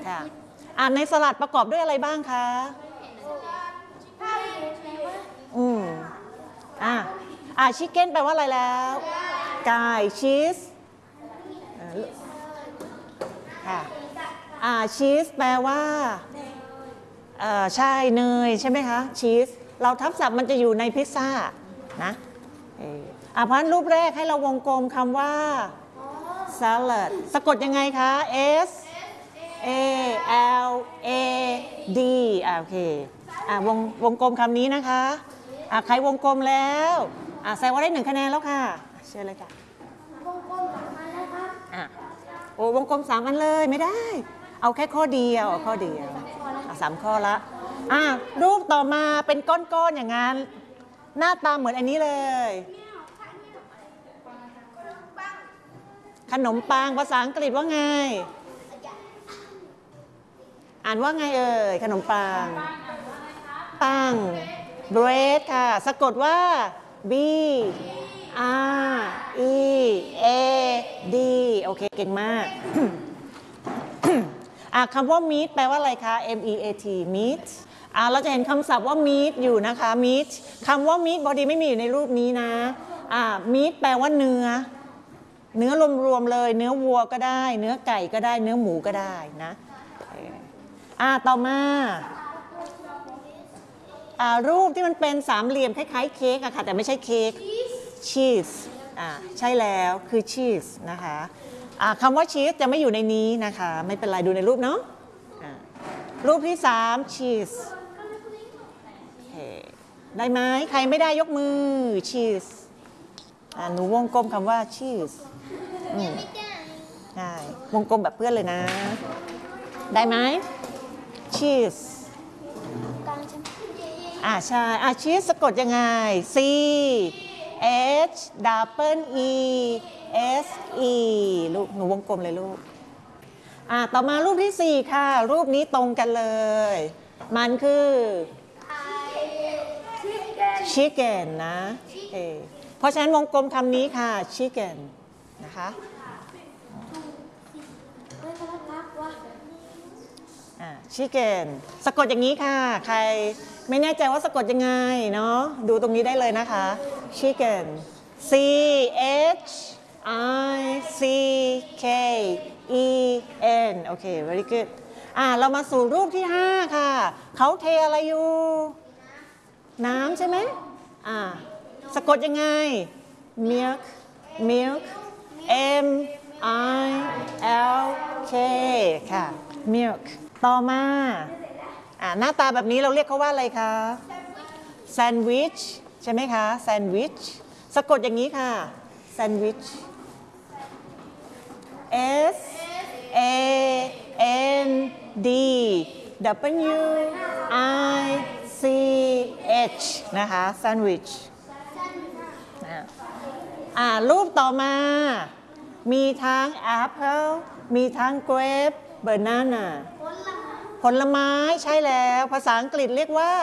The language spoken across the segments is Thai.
ค่ะในสลัดประกอบด้วยอะไรบ้างคะชิคเก้นแปลว่าอะไรแล้วไก่ชีสค่ะชีสแปลว่าใช่เนยใช่ไหมคะชีสเราทับศัพท์มันจะอยู่ในพิซซ่านะเพราะรูปแรกให้เราวงกลมคำว่า salad สะกดยังไงคะ S A L A D โอเควงกลมคำนี้นะคะใครวงกลมแล้วแสดงว่าได้1 คะแนนแล้วค่ะเชิญเลยค่ะวงกลม3 อันแล้วครับวงกลม3 อันเลยไม่ได้เอาแค่ข้อเดียว3 ข้อละรูปต่อมาเป็นก้อนๆอย่างนั้นหน้าตาเหมือนอันนี้เลยขนมปังภาษาอังกฤษว่าไงอ่านว่าไงเอ่ยขนมปังปัง bread ค่ะสะกดว่า B R E A D โอเคเก่งมากคำว่า meat แปลว่าอะไรคะ M E A T meat เราจะเห็นคำศัพท์ว่า meat อยู่นะคะ meat คำว่า meat พอดีไม่มีอยู่ในรูปนี้นะmeat แปลว่าเนื้อรวมๆเลยเนื้อวัวก็ได้เนื้อไก่ก็ได้เนื้อหมูก็ได้นะต่อมารูปที่มันเป็นสามเหลี่ยมคล้ายๆเค้กค่ะแต่ไม่ใช่เค้กชีสใช่แล้วคือชีสนะคะคำว่าชีสจะไม่อยู่ในนี้นะคะไม่เป็นไรดูในรูปเนาะรูปที่3ชีสได้ไหมใครไม่ได้ยกมือชีสหนูวงกลมคำว่าชีสใช่วงกลมแบบเพื่อนเลยนะได้ไหมชีสใช่ชีสสะกดยังไง C H E S E ลูกหนูวงกลมเลยลูกต่อมารูปที่4ค่ะรูปนี้ตรงกันเลยมันคือ chicken นะเพราะฉะนั้นวงกลมคำนี้ค่ะ chicken นะคะchicken สะกดอย่างนี้ค่ะใครไม่แน่ใจว่าสะกดยังไงเนาะดูตรงนี้ได้เลยนะคะ chicken C H I C K E N โอเค very good เรามาสู่รูปที่5ค่ะเขาเทอะไรอยู่น้ำใช่ไหมสะกดยังไง milk M I L K ค่ะ milk ต่อมาหน้าตาแบบนี้เราเรียกเขาว่าอะไรคะแซนด์วิชใช่ไหมคะแซนด์วิชสะกดอย่างนี้ค่ะแซนด์วิช S A N D W I C H นะคะแซนด์วิชรูปต่อมามีทั้งแอปเปิลมีทั้งเกรปบานาน่าผลไม้ใช่แล้วภาษาอังกฤษเรียกว่า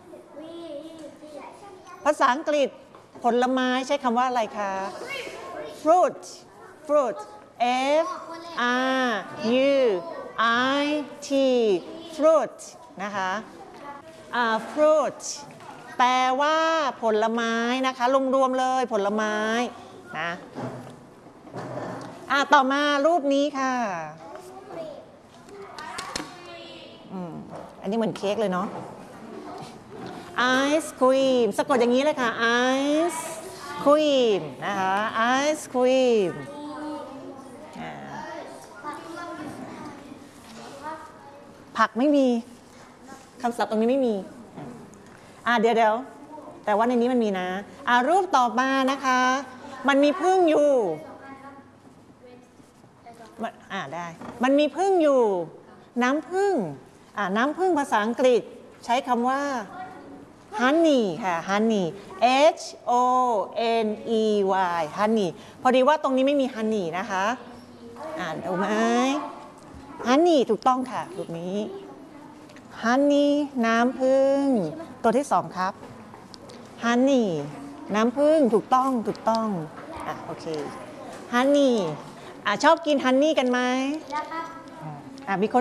ภาษาอังกฤษผลไม้ใช้คำว่าอะไรคะ fruit F R U I T fruit นะคะfruit แปลว่าผลไม้นะคะรวมๆเลยผลไม้นะต่อมารูปนี้ค่ะอันนี้เหมือนเค้กเลยเนาะไอศครีมสะกดอย่างนี้เลยค่ะไอศครีมนะคะไอศครีมผักไม่มีคำศัพท์ตรงนี้ไม่มีเดี๋ยวแต่ว่าในนี้มันมีนะรูปต่อมานะคะมันมีผึ้งอยู่ได้มันมีผึ้งอยู่น้ำผึ้งน้ำผึ้งภาษาอังกฤษใช้คำว่า honey ค่ะ honey H O N E Y honey พอดีว่าตรงนี้ไม่มี honey นะคะดูไหม honey ถูกต้องค่ะรูปนี้ honey น้ำผึ้งตัวที่2ครับ honey น้ำผึ้งถูกต้องโอเค honey ชอบกิน honey กันไหมมีคน